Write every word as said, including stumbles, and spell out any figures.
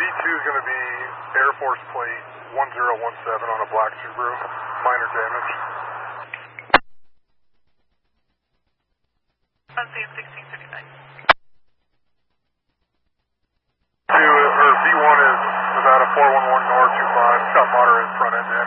two is going to be Air Force plate one zero one seven on a black Subaru, minor damage. I'm seeing sixteen fifty-nine. Two, or V one is about a four one one N O R two five, it's got moderate front end damage.